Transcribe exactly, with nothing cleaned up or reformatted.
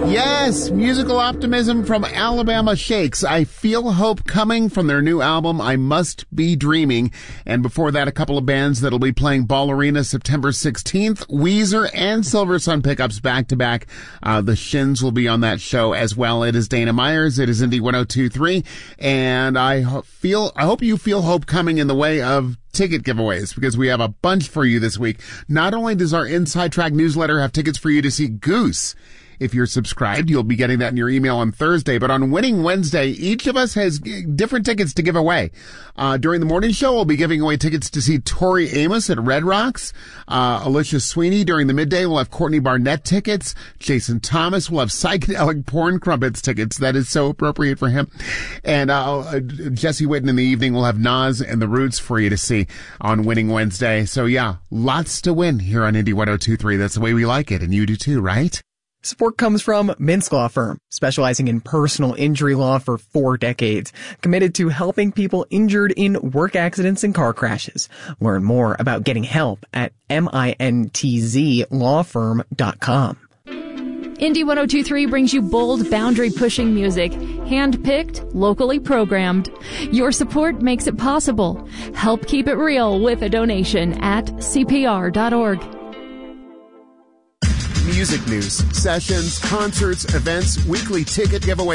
Yes, musical optimism from Alabama Shakes. I feel hope coming from their new album, I Must Be Dreaming. And before that, a couple of bands that'll be playing Ball Arena September sixteenth. Weezer and Silver Sun Pickups back to back. Uh, the Shins will be on that show as well. It is Dana Myers. It is Indie one oh two point three. And I ho- feel, I hope you feel hope coming in the way of ticket giveaways, because we have a bunch for you this week. Not only does our Inside Track newsletter have tickets for you to see Goose. If you're subscribed, you'll be getting that in your email on Thursday. But on Winning Wednesday, each of us has different tickets to give away. Uh, during the morning show, we'll be giving away tickets to see Tori Amos at Red Rocks. Uh, Alicia Sweeney during the midday will have Courtney Barnett tickets. Jason Thomas will have Psychedelic Porn Crumpets tickets. That is so appropriate for him. And, uh, Jesse Whitten in the evening will have Nas and the Roots for you to see on Winning Wednesday. So yeah, lots to win here on Indie one oh two point three. That's the way we like it. And you do too, right? Support comes from Mintz Law Firm, specializing in personal injury law for four decades, committed to helping people injured in work accidents and car crashes. Learn more about getting help at mintz law firm dot com. Indie one oh two point three brings you bold, boundary-pushing music, hand-picked, locally programmed. Your support makes it possible. Help keep it real with a donation at c p r dot org. Music news, sessions, concerts, events, weekly ticket giveaways.